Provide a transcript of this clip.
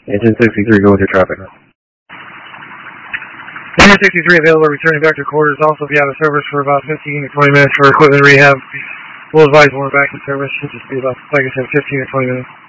Engine 63, go with your traffic. Engine 63 available, returning back to quarters. Also be out of service for about 15 to 20 minutes for equipment rehab. We'll advise when we're back in service. Should just be about, like I said, 15 to 20 minutes.